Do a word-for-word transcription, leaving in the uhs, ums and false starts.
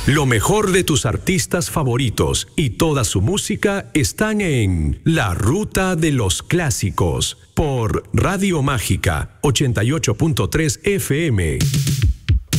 Lo mejor de tus artistas favoritos y toda su música están en La Ruta de los Clásicos por Radio Mágica ochenta y ocho punto tres F M.